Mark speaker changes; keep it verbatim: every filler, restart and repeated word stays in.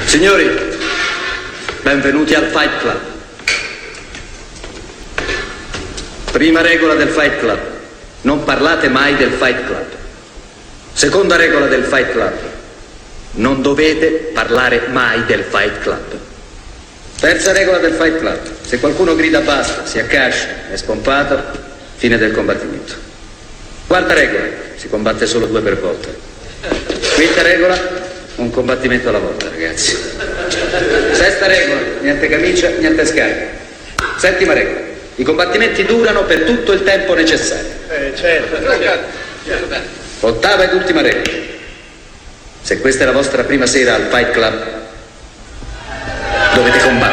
Speaker 1: Signori, benvenuti al Fight Club. Prima regola del Fight Club: non parlate mai del Fight Club. Seconda regola del Fight Club: non dovete parlare mai del Fight Club. Terza regola del Fight Club: se qualcuno grida basta, si accascia, è spompato, fine del combattimento. Quarta regola: si combatte solo due per volta. Quinta regola: un combattimento alla volta, ragazzi. Sesta regola: niente camicia, niente scarpe. Settima regola: i combattimenti durano per tutto il tempo necessario.
Speaker 2: Eh, certo.
Speaker 1: Ottava ed ultima regola: se questa è la vostra prima sera al Fight Club, dovete combattere.